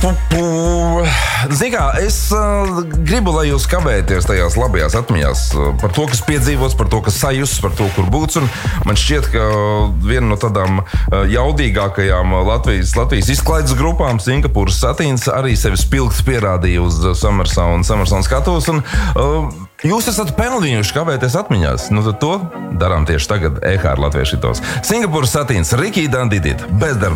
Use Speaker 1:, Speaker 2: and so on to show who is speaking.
Speaker 1: Zini kā, es gribu, lai jūs kavēties tajās labajās atmiņās par to, kas piedzīvots, par to, kas sajusts, par to, kur būts. Un man šķiet, ka viena no tādām jaudīgākajām Latvijas izklaides grupām, Singapūras Satīns, arī sevi spilgti pierādīja uz Summersound skatuves. Un jūs esat pelnījuši kavēties atmiņās. Nu tad to darām tieši tagad EHR Latviešu hitos. Singapūras Satīns, Rikī Dandidit, Bezdarbs.